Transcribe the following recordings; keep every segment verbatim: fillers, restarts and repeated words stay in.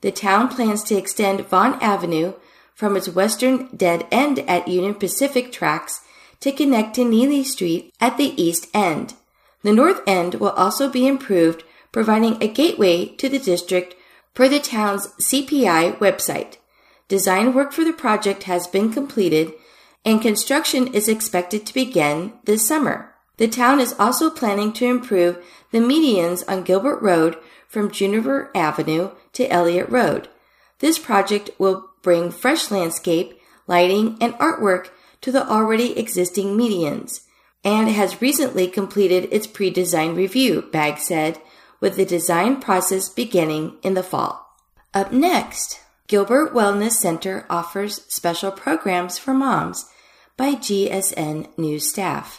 The town plans to extend Vaughn Avenue from its western dead end at Union Pacific tracks to connect to Neely Street at the east end. The north end will also be improved, providing a gateway to the district per the town's C P I website. Design work for the project has been completed, and construction is expected to begin this summer. The town is also planning to improve the medians on Gilbert Road from Juniper Avenue to Elliott Road. This project will bring fresh landscape, lighting, and artwork to the already existing medians, and has recently completed its pre-design review, Bagg said, with the design process beginning in the fall. Up next, Gilbert Wellness Center offers special programs for moms by G S N News staff.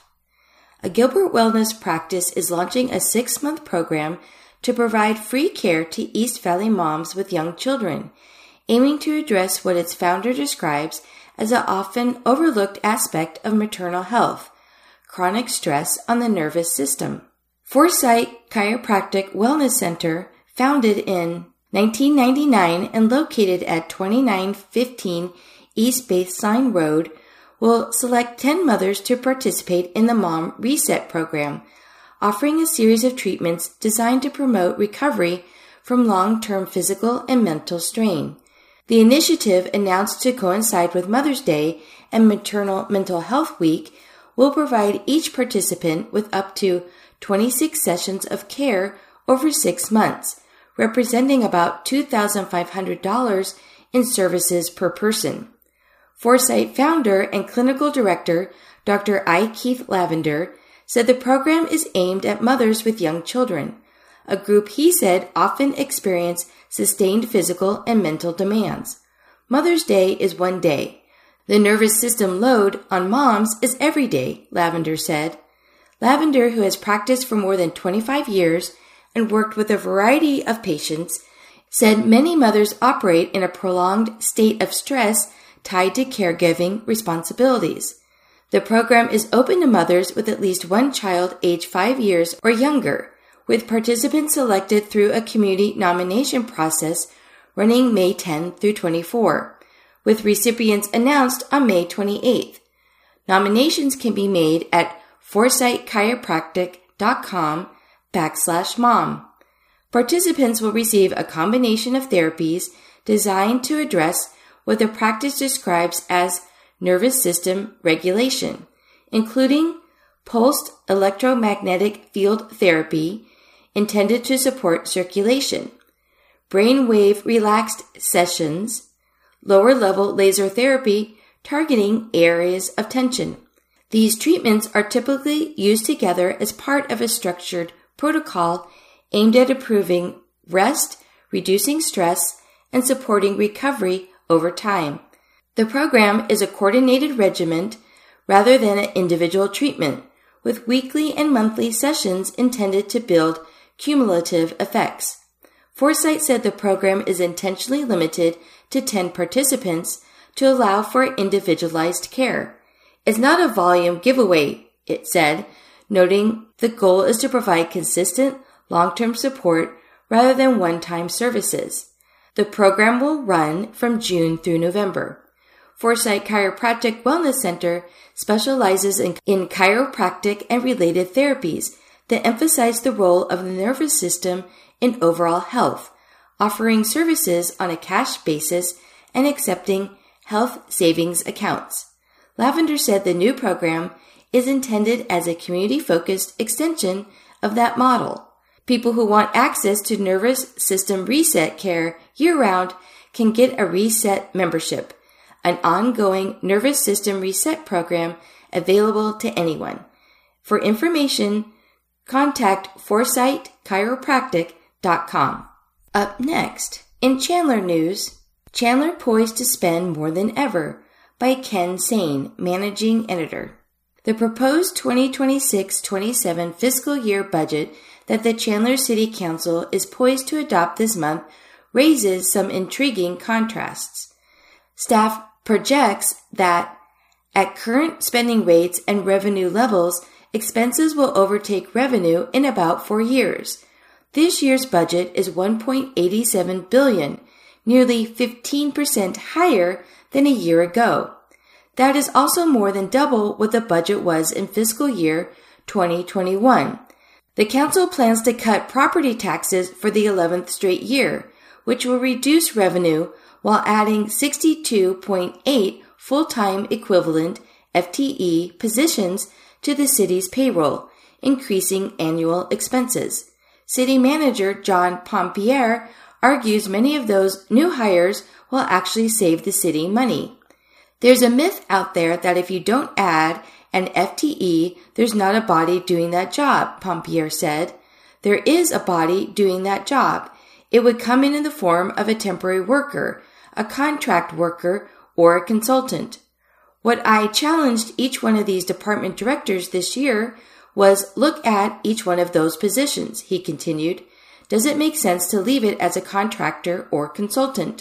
A Gilbert Wellness practice is launching a six-month program to provide free care to East Valley moms with young children, aiming to address what its founder describes as an often overlooked aspect of maternal health, chronic stress on the nervous system. Foresight Chiropractic Wellness Center, founded in nineteen ninety-nine and located at twenty-nine fifteen East Baseline Road, will select ten mothers to participate in the Mom Reset program, offering a series of treatments designed to promote recovery from long-term physical and mental strain. The initiative, announced to coincide with Mother's Day and Maternal Mental Health Week, will provide each participant with up to twenty-six sessions of care over six months, representing about two thousand five hundred dollars in services per person. Foresight founder and clinical director Doctor I. Keith Lavender said the program is aimed at mothers with young children, a group he said often experience sustained physical and mental demands. Mother's Day is one day. The nervous system load on moms is every day, Lavender said. Lavender, who has practiced for more than twenty-five years and worked with a variety of patients, said many mothers operate in a prolonged state of stress tied to caregiving responsibilities. The program is open to mothers with at least one child aged five years or younger, with participants selected through a community nomination process running May tenth through twenty-fourth, with recipients announced on May twenty-eighth. Nominations can be made at foresightchiropractic.com backslash mom. Participants will receive a combination of therapies designed to address what the practice describes as nervous system regulation, including pulsed electromagnetic field therapy intended to support circulation, brainwave relaxed sessions, lower-level laser therapy targeting areas of tension. These treatments are typically used together as part of a structured protocol aimed at improving rest, reducing stress, and supporting recovery over time. The program is a coordinated regimen rather than an individual treatment, with weekly and monthly sessions intended to build cumulative effects. Foresight said the program is intentionally limited to ten participants to allow for individualized care. It's not a volume giveaway, it said, noting the goal is to provide consistent, long-term support rather than one-time services. The program will run from June through November. Foresight Chiropractic Wellness Center specializes in, in chiropractic and related therapies that emphasize the role of the nervous system in overall health, offering services on a cash basis and accepting health savings accounts. Lavender said the new program is intended as a community-focused extension of that model. People who want access to nervous system reset care year-round can get a Reset membership, an ongoing nervous system reset program available to anyone. For information, contact foresight chiropractic dot com. Up next, in Chandler news, Chandler poised to spend more than ever, by Ken Sane, managing editor. The proposed twenty twenty-six twenty-seven fiscal year budget that the Chandler City Council is poised to adopt this month raises some intriguing contrasts. Staff projects that at current spending rates and revenue levels, expenses will overtake revenue in about four years. This year's budget is one point eight seven billion dollars, nearly fifteen percent higher than a year ago. That is also more than double what the budget was in fiscal year twenty twenty-one. The council plans to cut property taxes for the eleventh straight year, which will reduce revenue while adding sixty-two point eight full-time equivalent F T E positions to the city's payroll, increasing annual expenses. City Manager John Pompier argues many of those new hires will actually save the city money. There's a myth out there that if you don't add an F T E, there's not a body doing that job, Pompier said. There is a body doing that job. It would come in in the form of a temporary worker, a contract worker, or a consultant. What I challenged each one of these department directors this year was look at each one of those positions, he continued. Does it make sense to leave it as a contractor or consultant?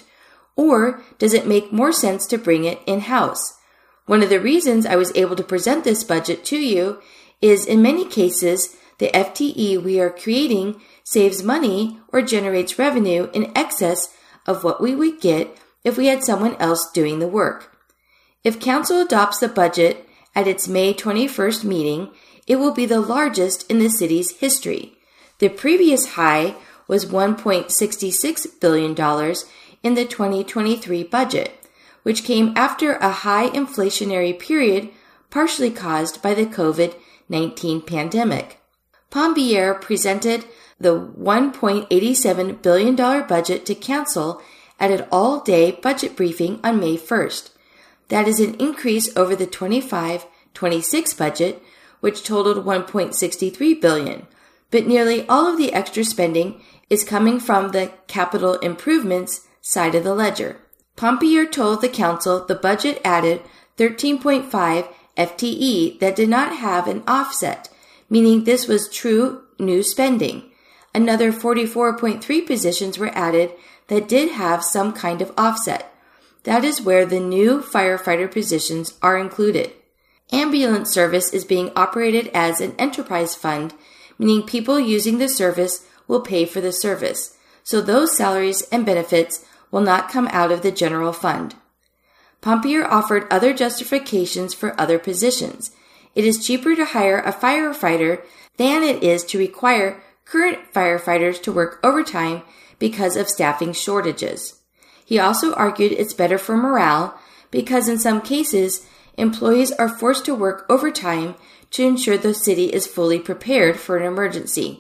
Or does it make more sense to bring it in-house? One of the reasons I was able to present this budget to you is in many cases, the F T E we are creating saves money or generates revenue in excess of what we would get if we had someone else doing the work. If Council adopts the budget at its May twenty-first meeting, it will be the largest in the city's history. The previous high was one point six six billion dollars in the twenty twenty-three budget, which came after a high inflationary period partially caused by the COVID nineteen pandemic. Pompier presented the one point eight seven billion dollars budget to Council at an all-day budget briefing on May first. That is an increase over the twenty-five twenty-six budget, which totaled one point six three billion dollars, but nearly all of the extra spending is coming from the capital improvements side of the ledger. Pompier told the council the budget added thirteen point five F T E that did not have an offset, meaning this was true new spending. Another forty-four point three positions were added that did have some kind of offset. That is where the new firefighter positions are included. Ambulance service is being operated as an enterprise fund, meaning people using the service will pay for the service, so those salaries and benefits will not come out of the general fund. Pompier offered other justifications for other positions. It is cheaper to hire a firefighter than it is to require current firefighters to work overtime because of staffing shortages. He also argued it's better for morale because in some cases, employees are forced to work overtime to ensure the city is fully prepared for an emergency.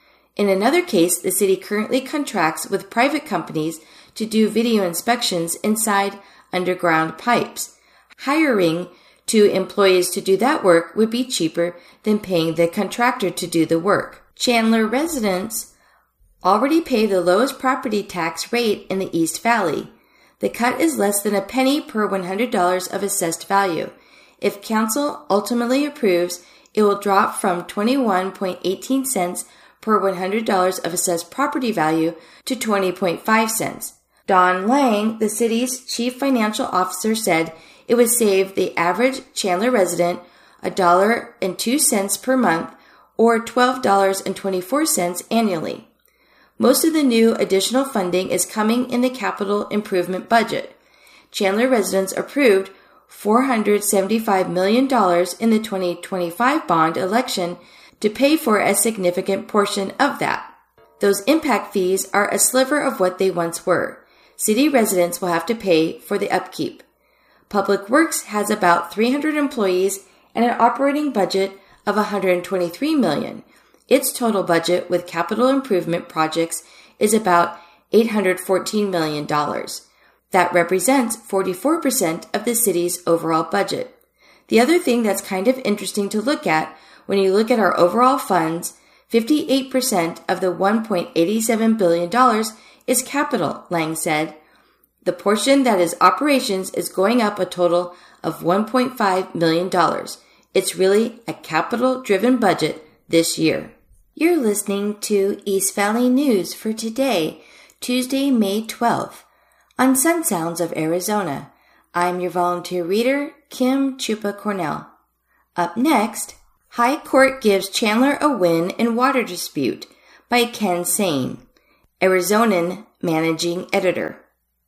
In another case, the city currently contracts with private companies to do video inspections inside underground pipes. Hiring two employees to do that work would be cheaper than paying the contractor to do the work. Chandler residents already pay the lowest property tax rate in the East Valley. The cut is less than a penny per one hundred dollars of assessed value. If council ultimately approves, it will drop from twenty-one point one eight cents per one hundred dollars of assessed property value to twenty point five cents. Don Lang, the city's chief financial officer, said it would save the average Chandler resident one dollar and two cents per month or twelve dollars and twenty-four cents annually. Most of the new additional funding is coming in the capital improvement budget. Chandler residents approved four hundred seventy-five million dollars in the twenty twenty-five bond election to pay for a significant portion of that. Those impact fees are a sliver of what they once were. City residents will have to pay for the upkeep. Public Works has about three hundred employees and an operating budget of one hundred twenty-three million dollars. Its total budget with capital improvement projects is about eight hundred fourteen million dollars. That represents forty-four percent of the city's overall budget. The other thing that's kind of interesting to look at, when you look at our overall funds, fifty-eight percent of the one point eight seven billion dollars is capital, Lang said. The portion that is operations is going up a total of one point five million dollars. It's really a capital-driven budget this year. You're listening to East Valley News for today, Tuesday, May twelfth, on Sun Sounds of Arizona. I'm your volunteer reader, Kim Chupa Cornell. Up next, High Court gives Chandler a win in water dispute by Ken Sain, Arizonan managing editor.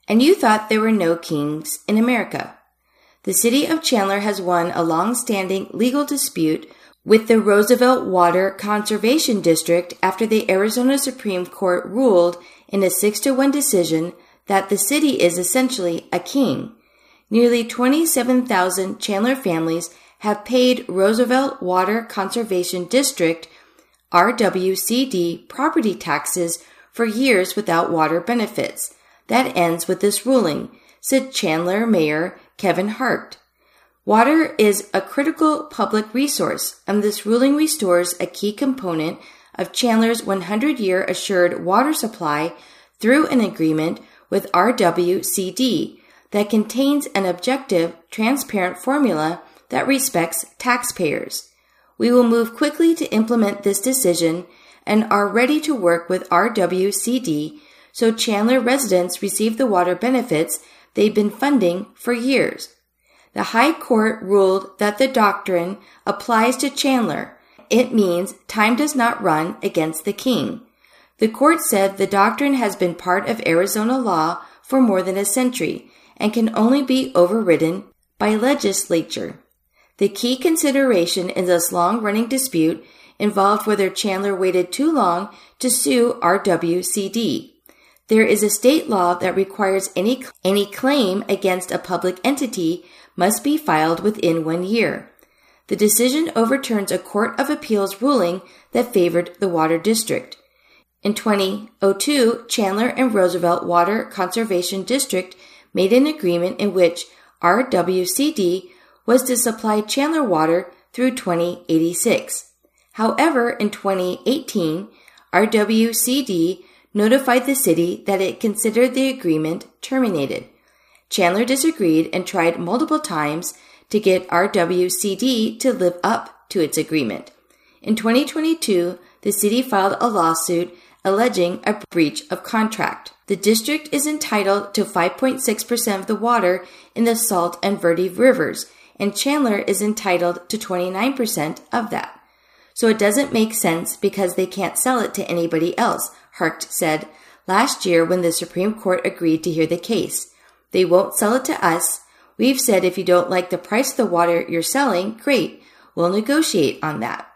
And you thought there were no kings in America. The city of Chandler has won a long-standing legal dispute with the Roosevelt Water Conservation District after the Arizona Supreme Court ruled in a six to one decision that the city is essentially a king. Nearly twenty-seven thousand Chandler families have paid Roosevelt Water Conservation District R W C D property taxes for years without water benefits. That ends with this ruling, said Chandler Mayor Kevin Hart. Water is a critical public resource, and this ruling restores a key component of Chandler's one hundred year assured water supply through an agreement with R W C D that contains an objective, transparent formula that respects taxpayers. We will move quickly to implement this decision and are ready to work with R W C D so Chandler residents receive the water benefits they've been funding for years. The High Court ruled that the doctrine applies to Chandler. It means time does not run against the king. The court said the doctrine has been part of Arizona law for more than a century and can only be overridden by legislature. The key consideration in this long-running dispute involved whether Chandler waited too long to sue R W C D. There is a state law that requires any, any claim against a public entity must be filed within one year. The decision overturns a Court of Appeals ruling that favored the Water District. In twenty oh two, Chandler and Roosevelt Water Conservation District made an agreement in which R W C D was to supply Chandler water through twenty eighty-six. However, in twenty eighteen, R W C D notified the city that it considered the agreement terminated. Chandler disagreed and tried multiple times to get R W C D to live up to its agreement. In twenty twenty-two, the city filed a lawsuit alleging a breach of contract. The district is entitled to five point six percent of the water in the Salt and Verde rivers, and Chandler is entitled to twenty-nine percent of that. So it doesn't make sense because they can't sell it to anybody else, Hart said last year when the Supreme Court agreed to hear the case. They won't sell it to us. We've said if you don't like the price of the water you're selling, great, we'll negotiate on that.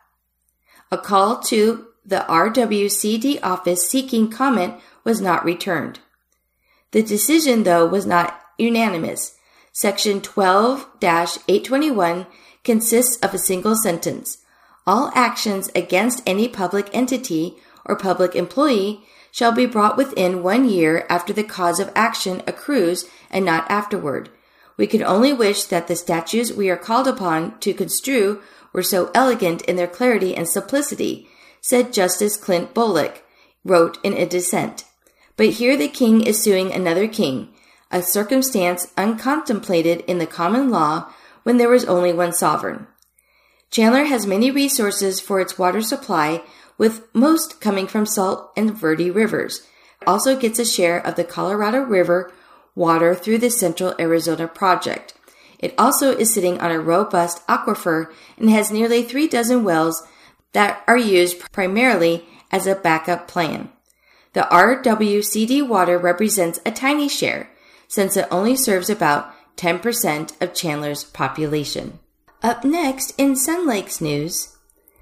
A call to the R W C D office seeking comment was not returned. The decision, though, was not unanimous. Section twelve dash eight twenty-one consists of a single sentence. All actions against any public entity or public employee shall be brought within one year after the cause of action accrues and not afterward. We could only wish that the statutes we are called upon to construe were so elegant in their clarity and simplicity, said Justice Clint Bullock, wrote in a dissent. But here the king is suing another king, a circumstance uncontemplated in the common law when there was only one sovereign. Chandler has many resources for its water supply, with most coming from Salt and Verde rivers. It also gets a share of the Colorado River water through the Central Arizona Project. It also is sitting on a robust aquifer and has nearly three dozen wells that are used primarily as a backup plan. The R W C D water represents a tiny share, since it only serves about ten percent of Chandler's population. Up next in Sun Lakes news,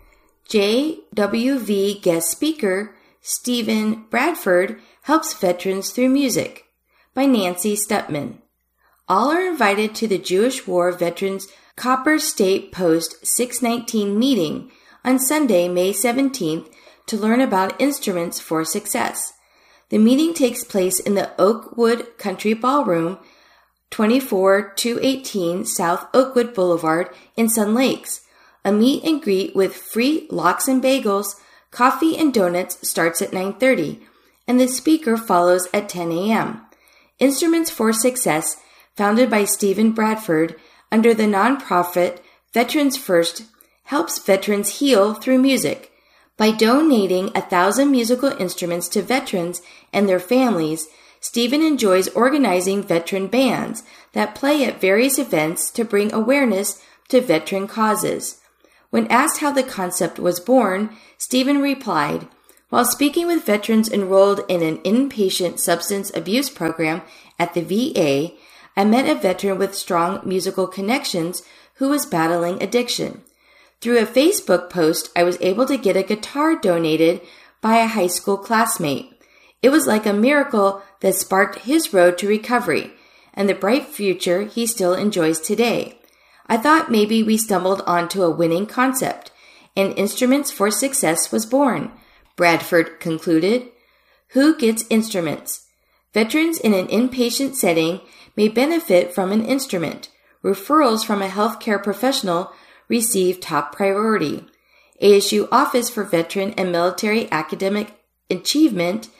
J W V guest speaker Stephen Bradford helps veterans through music by Nancy Stutman. All are invited to the Jewish War Veterans Copper State Post six nineteen meeting on Sunday, May seventeenth, to learn about instruments for success. The meeting takes place in the Oakwood Country Ballroom, twenty-four two eighteen South Oakwood Boulevard in Sun Lakes. A meet and greet with free lox and bagels, coffee and donuts starts at nine thirty, and the speaker follows at ten a.m. Instruments for Success, founded by Stephen Bradford under the nonprofit Veterans First, helps veterans heal through music. By donating a thousand musical instruments to veterans and their families, Stephen enjoys organizing veteran bands that play at various events to bring awareness to veteran causes. When asked how the concept was born, Stephen replied, While speaking with veterans enrolled in an inpatient substance abuse program at the V A, I met a veteran with strong musical connections who was battling addiction. Through a Facebook post, I was able to get a guitar donated by a high school classmate. It was like a miracle that sparked his road to recovery and the bright future he still enjoys today. I thought maybe we stumbled onto a winning concept, and Instruments for Success was born, Bradford concluded. Who gets instruments? Veterans in an inpatient setting may benefit from an instrument. Referrals from a healthcare professional receive top priority. A S U Office for Veteran and Military Academic Achievement,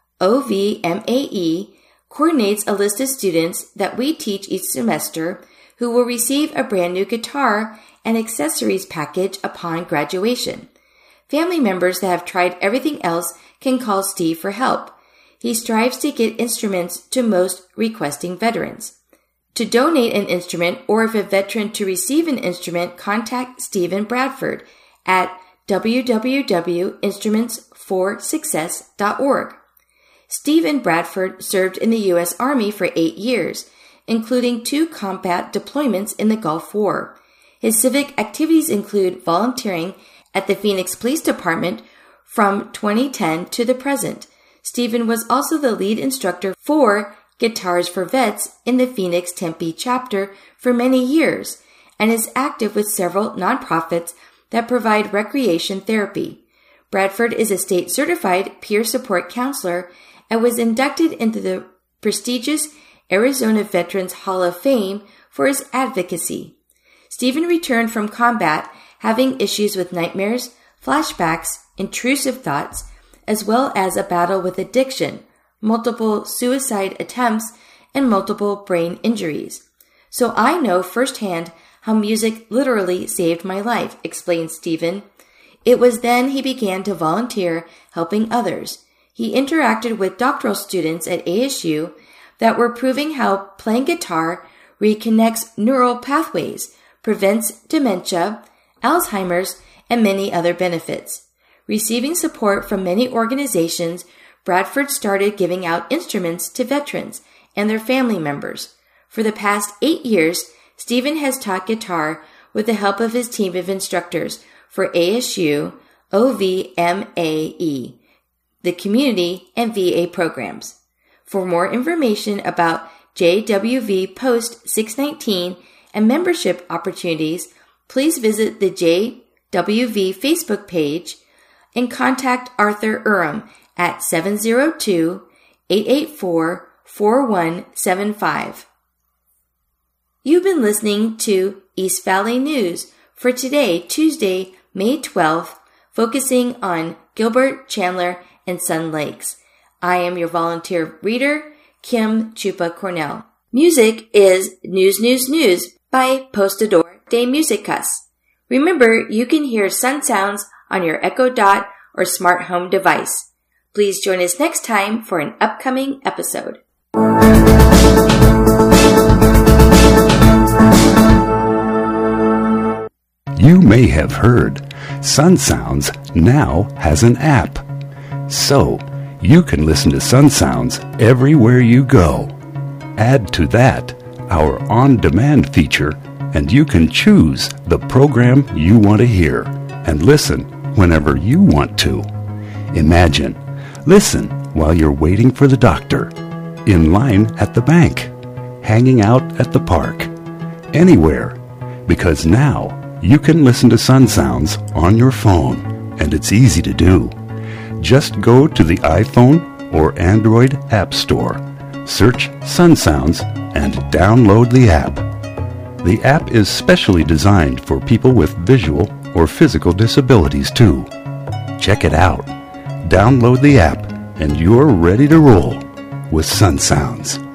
O V M A E, coordinates a list of students that we teach each semester who will receive a brand new guitar and accessories package upon graduation. Family members that have tried everything else can call Steve for help. He strives to get instruments to most requesting veterans. To donate an instrument or if a veteran to receive an instrument, contact Stephen Bradford at w w w dot instruments for success dot org. Stephen Bradford served in the U S Army for eight years, including two combat deployments in the Gulf War. His civic activities include volunteering at the Phoenix Police Department from twenty ten to the present. Stephen was also the lead instructor for Guitars for Vets in the Phoenix Tempe chapter for many years and is active with several nonprofits that provide recreation therapy. Bradford is a state-certified peer support counselor and was inducted into the prestigious Arizona Veterans Hall of Fame for his advocacy. Stephen returned from combat having issues with nightmares, flashbacks, intrusive thoughts, as well as a battle with addiction, multiple suicide attempts, and multiple brain injuries. So I know firsthand how music literally saved my life, explained Stephen. It was then he began to volunteer helping others. He interacted with doctoral students at A S U that were proving how playing guitar reconnects neural pathways, prevents dementia, Alzheimer's, and many other benefits. Receiving support from many organizations, Bradford started giving out instruments to veterans and their family members. For the past eight years, Stephen has taught guitar with the help of his team of instructors for A S U, O V M A E, the community, and V A programs. For more information about J W V Post six nineteen and membership opportunities, please visit the J W V Facebook page and contact Arthur Urim at seven zero two, eight eight four, four one seven five. You've been listening to East Valley News for today, Tuesday, May twelfth, focusing on Gilbert, Chandler, and Sun Lakes. I am your volunteer reader, Kim Chupa Cornell. Music is News News News by Postador de Musicas. Remember, you can hear Sun Sounds on your Echo Dot or smart home device. Please join us next time for an upcoming episode. You may have heard Sun Sounds now has an app. So, you can listen to Sun Sounds everywhere you go. Add to that our on-demand feature, and you can choose the program you want to hear and listen whenever you want to. Imagine, listen while you're waiting for the doctor, in line at the bank, hanging out at the park, anywhere, because now you can listen to Sun Sounds on your phone, and it's easy to do. Just go to the iPhone or Android App Store, search Sun Sounds, and download the app. The app is specially designed for people with visual or physical disabilities too. Check it out. Download the app, and you're ready to roll with Sun Sounds.